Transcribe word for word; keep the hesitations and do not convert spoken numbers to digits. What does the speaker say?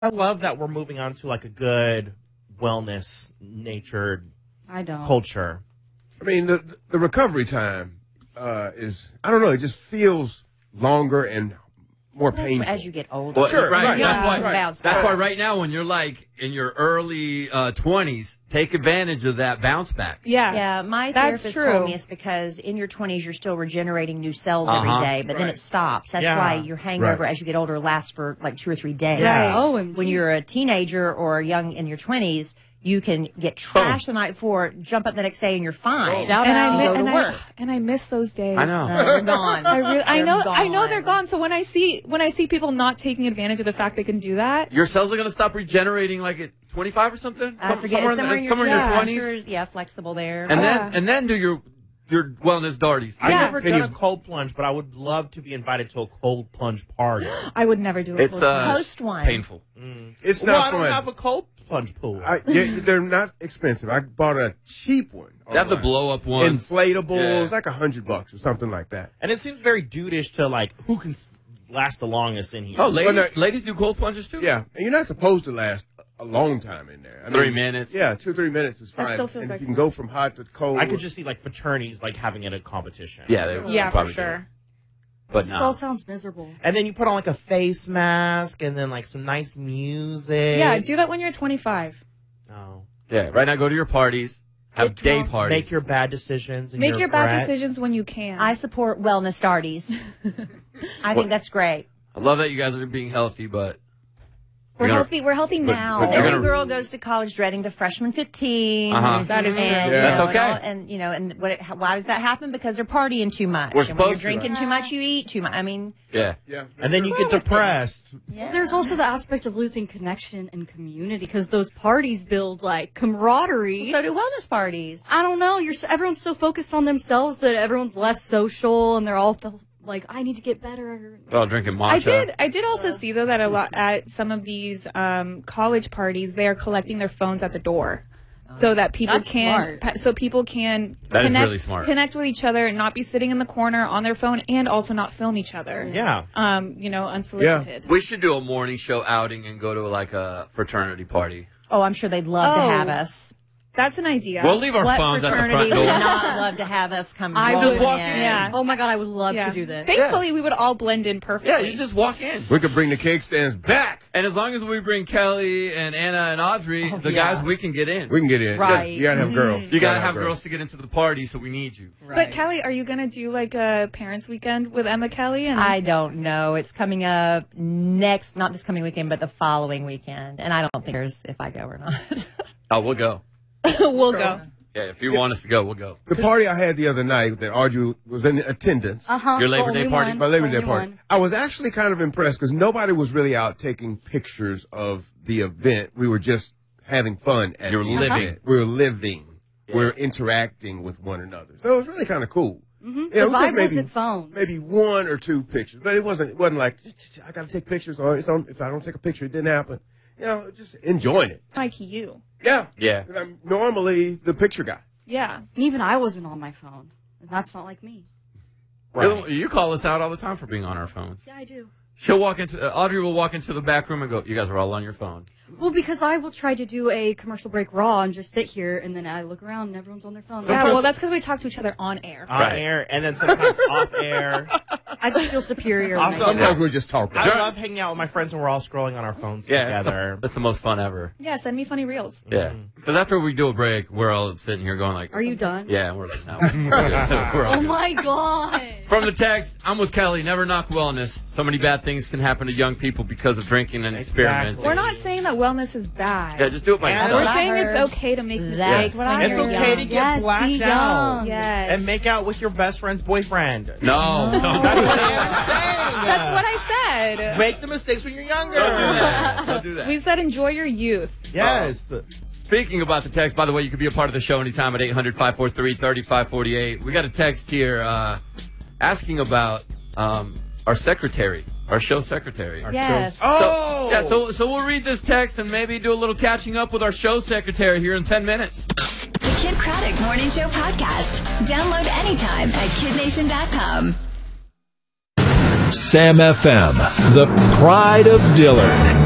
I love that we're moving on to like a good wellness natured I don't. culture. I mean, the the recovery time uh, is, I don't know, it just feels longer and more That's painful. as you get older. Well, Sure, right. right, That's yeah. why. Bounce That's back. why right now, when you're like in your early uh, twenties, take advantage of that bounce back. Yeah. Yeah, my That's therapist true. told me it's because in your twenties you're still regenerating new cells Uh-huh. every day, but then Right. it stops. That's Yeah. why your hangover Right. as you get older lasts for like two or three days. Yeah. O M G. When you're a teenager or young in your twenties, you can get trashed the night before, jump up the next day, and you're fine. Shout And I, out. mi- Go to and, I, work. and I miss those days. I know. Uh, they're gone. I, really, I They're know. I know gone. they're gone. So when I see when I see people not taking advantage of the fact they can do that, Your cells are going to stop regenerating like at twenty-five or something. I Some- forget. somewhere, Somewhere, in, in the, somewhere in your yeah, twenties, you're- Yeah, flexible there. and Yeah. then and then do your your wellness darties. I've Yeah. never Can done you- a cold plunge, but I would love to be invited to a cold plunge party. I would never do it. It's uh, Host one. painful. It's well, not I don't fun. have a cold plunge pool. I, yeah, they're not expensive. I bought a cheap one. They have the online. blow up ones. Inflatables, Yeah. like a hundred bucks or something like that. and it seems very dudeish to like who can s- last the longest in here. Oh, ladies, Well, no- ladies do cold plunges too. Yeah, and you're not supposed to last a long time in there. I Three mean, minutes. Yeah, two three minutes is That fine. still feels and like- you can go from hot to cold. I could just see like fraternities like having it a competition. yeah, they Yeah, for probably do. sure. But This no. all sounds miserable. And then you put on like a face mask and then like some nice music. Yeah, do that when you're twenty-five. No. Yeah, right now go to your parties, have Get day drunk. parties. Make your bad decisions. And Make your bad regrets. decisions when you can. I support wellness darties. I think that's great. I love that you guys are being healthy, but we're you're gonna- healthy. We're healthy now. but you're Every gonna- girl goes to college dreading the freshman fifteen. Uh-huh. That is true. And, Yeah. you That's know, okay. And, all- and you know, and what? It, how- why does that happen? Because they're partying too much. We're and when you're supposed to. drinking too much, you eat too much. I mean, yeah. yeah, And then you get depressed. yeah. There's also the aspect of losing connection and community because those parties build like camaraderie. So do wellness parties. I don't know. You're s- everyone's so focused on themselves that everyone's less social and they're all feel like I need to get better. They're all drinking matcha. I did. I did also see though that a lot at some of these um, college parties, they are collecting their phones at the door, so that people That's can, smart. pa- so people can That is connect, really smart. connect with each other and not be sitting in the corner on their phone, and also not film each other. Yeah. Um, you know, unsolicited. We should do a morning show outing and go to like a fraternity party. Oh, I'm sure they'd love Oh. to have us. That's an idea. We'll leave our What phones at the fraternity front would door. not love to have us come? I rolling just walk in. Yeah. Oh my god, I would love yeah. to do this. Thankfully, we would all blend in perfectly. Yeah, you just walk in. we could bring the cake stands back. And as long as we bring Kelly and Anna and Audrey, Oh, the yeah. guys, we can get in. We can get in. Right. You gotta have girls. you gotta have girls to get into the party, so we need you. But Kelly, are you gonna do like a parents' weekend with Emma Kelly? And I don't know. It's coming up next, not this coming weekend, but the following weekend. And I don't think there's if I go or not. Oh, we'll go. we'll go. Yeah, if you want us to go, we'll go. The party I had the other night that Audrey was in attendance. Uh huh. Your Labor Day party? My Labor Day party. I was actually kind of impressed because nobody was really out taking pictures of the event. We were just having fun at You were the living. event. We were living. We were interacting with one another. So it was really kind of cool. Mm-hmm. Yeah, the we took vibe maybe- wasn't phones. Maybe one or two pictures, but it wasn't. It wasn't like I got to take pictures, or it's on, if I don't take a picture, it didn't happen. You know, just enjoying it. Like you. Yeah, Yeah. 'Cause I'm normally the picture guy. Yeah. And even I wasn't on my phone, and that's not like me. You, you call us out all the time for being on our phones. Yeah, I do. She'll walk into, uh, Audrey will walk into the back room and go, you guys are all on your phone. Well, because I will try to do a commercial break raw and just sit here, and then I look around and everyone's on their phone. Yeah, Sometimes- well, that's because we talk to each other on air. On Right. air and then sometimes off air. I just feel superior. when I Also, do Sometimes that. we're just talking. I love hanging out with my friends and we're all scrolling on our phones Yeah, that's together. the, that's the most fun ever. Yeah, send me funny reels. Yeah. Because after we do a break, we're all sitting here going like, Are you done? yeah, and we're like, no. we're all Oh good. my god. From the text, I'm with Kelly. Never knock wellness. So many bad things can happen to young people because of drinking and Exactly. experimenting. We're not saying that wellness is bad. Yeah, just do it by Yeah, We're yourself. what I saying it's heard. okay to make mistakes That's what when I It's you're heard. okay young. to get Yes, be blacked out young. Yes. and make out with your best friend's boyfriend. No, don't That's do what that. Anna's saying. That's what I said. Make the mistakes when you're younger. Don't do that. Don't do that. We said enjoy your youth. Yes. Speaking about the text, by the way, you can be a part of the show anytime at eight hundred, five four three, three five four eight. We got a text here uh, asking about um, our secretary, our show secretary. Yes. Oh, Yeah, so so we'll read this text and maybe do a little catching up with our show secretary here in ten minutes. The Kid Craddock Morning Show podcast. Download anytime at kid nation dot com. Sam F M, the pride of Dillard.